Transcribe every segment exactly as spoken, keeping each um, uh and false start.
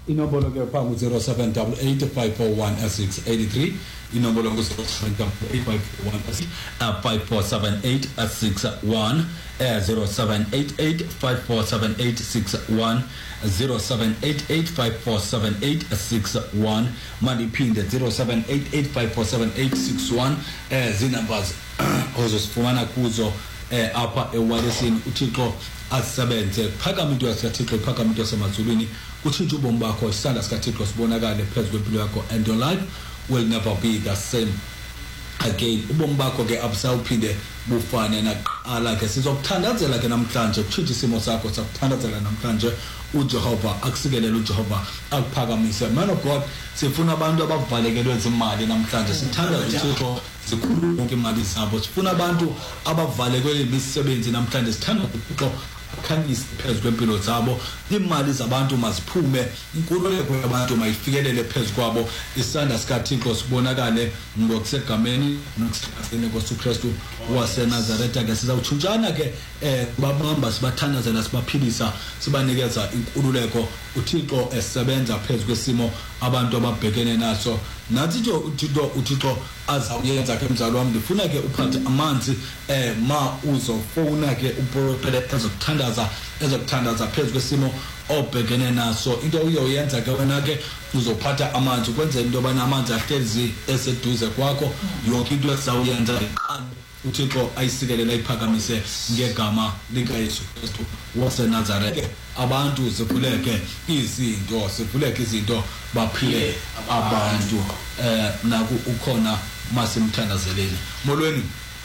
inombolo ke phambi zero seven eight eight five four one six eight three inombolo ku zero seven eight eight five four one five four seven eight six one zero seven eight eight five four seven eight six one zero seven eight eight five four seven eight six one mali phinde zero seven eight eight five four seven eight six one eh zinumbers ozosifumana kuzo eh apha ewalesini uThixo asebenze phakama into yaseThixo phakama into yasemazulwini utshintshe ubomi bakho isandla sikaThixo sibonakale phezulu kwempilo yakho and your life will never be the same again. Ubomi bakho ke abusawuphinde bufane naqala ke sizokuthandazela ke namhlanje ukutshintsha isimo sakho sakuthandazela namhlanje uJehova akusikelele uJehova akuphakamise. Man of God, sifuna abantu abavalekelwe izimali namhlanje sithandaza uThixo sikhulule yonke imali zabo. Sifuna abantu abavalekelwe imisebenzi namhlanje sithandaza uThixo khangisi phezulu kwempilo zabo. Imali zabantu maziphume, inkululeko yabantu mayifikelele phezulu kwabo. Isandla sikaThixo sibonakale ngokusegameni nokusekaseni koSukristu waseNazaretha ke sizawutshuntsana ke eh babamba sibathandazela sibaphilisa sibanikeza inkululeko. uThixo esebenza phezulu kwesimo abantu ababhekene naso. Nathi nje uThixo uThixo azawuyenza ke mzalo wami ndifuna ke uphathe amanzi eh ma uzofuna ke uprofeta ezokuthandaza ezokuthandaza phezulu kwesimo obhekene naso. Into uyoyenza ke wena ke uzophatha amanzi ukwenza into bana amanzi ahlezi eseduze kwakho. Yonke into ezawuyenza iqala uThixo ayisikelele ayiphakamise ngegama likaYesu Kristu waseNazaretha. Abantu zivuleke izinto zivuleke izinto baphile abantu eh naku ukhona masimthandazeleni molweni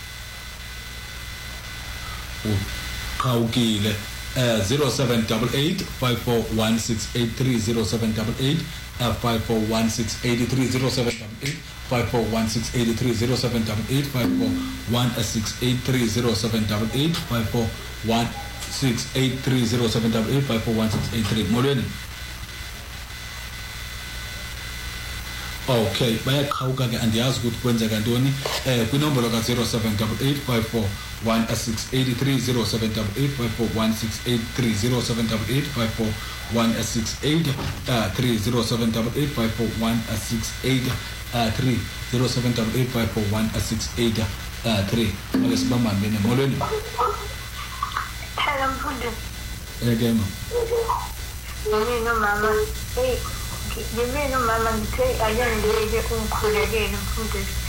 uqhawukile eh zero seven eight eight five four one six eight three zero seven eight eight five four one six eight three zero seven eight five four one six eight three zero seven eight five four one six eight three zero seven eight five four one six eight three zero seven eight five four one six eight three molweni. Okay, bayaqhawuka ke andiyazi ukuthi kwenzeka ntoni eh kwinombolo ka zero seven eight eight five four one six eight three zero seven eight five four one six eight three zero seven eight five four one six eight three zero seven eight five four one six eight three zero seven eight five four one six eight three manje sibambane molweni. Hello mfundi. Eh ma. Nini no mama. Hey. Yimi no mama ngithe ayandele umkhulekele mfundi.